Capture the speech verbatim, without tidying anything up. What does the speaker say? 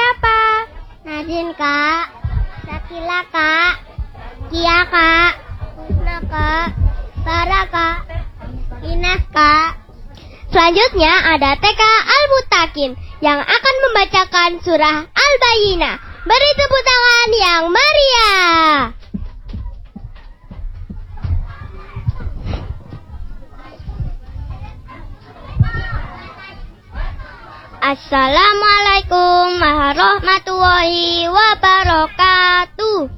siapa? Nadine, Kak. Sakila, Kak. Kia, Kak. Husna, Kak. Sarah, Kak. Ines, Kak. Selanjutnya ada T K Al-Mutakin yang akan membacakan surah Al-Bayyinah. Beri tepuk tangan yang meriah. Assalamualaikum warahmatullahi wabarakatuh.